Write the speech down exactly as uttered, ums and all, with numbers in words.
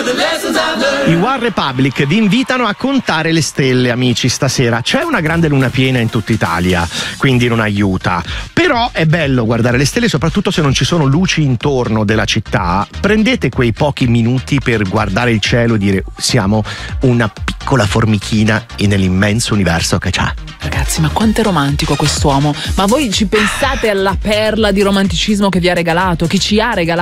I One Republic vi invitano a contare le stelle, amici, stasera. C'è una grande luna piena in tutta Italia, quindi non aiuta. Però è bello guardare le stelle, soprattutto se non ci sono luci intorno della città. Prendete quei pochi minuti per guardare il cielo e dire: siamo una piccola formichina nell'immenso universo che c'è. Ragazzi, ma quanto è romantico quest'uomo. Ma voi ci pensate alla perla di romanticismo che vi ha regalato, che ci ha regalato?